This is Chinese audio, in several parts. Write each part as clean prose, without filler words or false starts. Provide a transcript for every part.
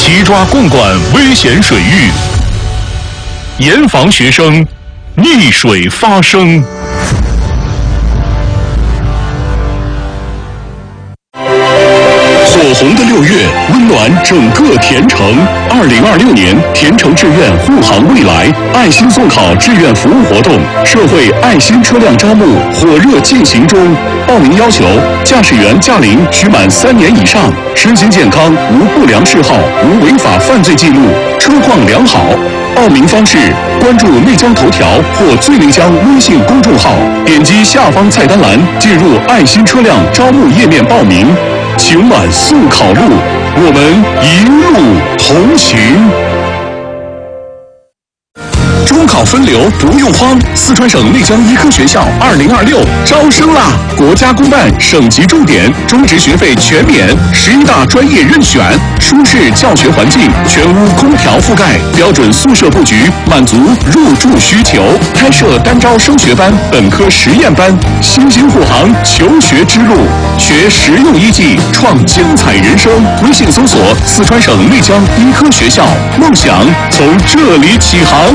齐抓共管危险水域，严防学生溺水发生。火红的6月，温暖整个田城。2026年田城志愿护航未来爱心送考志愿服务活动，社会爱心车辆招募火热进行中。报名要求：驾驶员驾龄需满3年以上，身心健康，无不良嗜好，无违法犯罪记录，车况良好。报名方式：关注内江头条或最内江微信公众号，点击下方菜单栏进入爱心车辆招募页面报名。请满速考路，我们一路同行。中考分流不用慌，四川省内江医科学校2026招生啦！国家公办省级重点，中职学费全免，11大专业任选，舒适教学环境，全屋空调覆盖，标准宿舍布局，满足入住需求。开设单招升学班、本科实验班，星星护航求学之路，学实用医技，创精彩人生。微信搜索四川省内江医科学校，梦想从这里起航。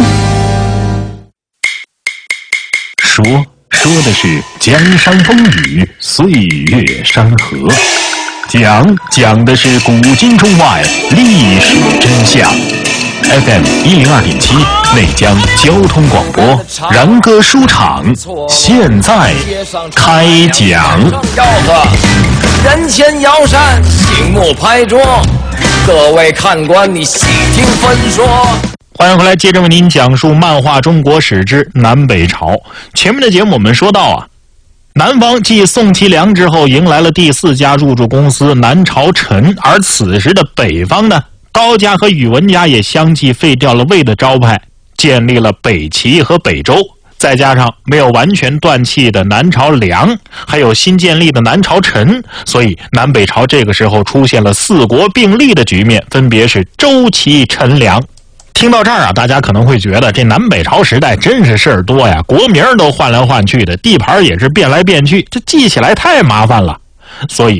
说的是江山风雨，岁月山河；讲的是古今中外历史真相。FM 102.7内江交通广播，然歌书场现在开讲。 人前摇扇，醒目拍桌，各位看官，你细听分说。 欢迎回来，接着为您讲述漫画中国史之南北朝。前面的节目我们说到啊，南方继宋齐梁之后迎来了第4家入驻公司南朝陈，而此时的北方呢，高家和宇文家也相继废掉了魏的招牌，建立了北齐和北周，再加上没有完全断气的南朝梁，还有新建立的南朝陈，所以南北朝这个时候出现了4国并立的局面，分别是周齐陈梁。听到这儿啊，大家可能会觉得这南北朝时代真是事儿多呀，国名都换来换去的，地盘也是变来变去，这记起来太麻烦了。所以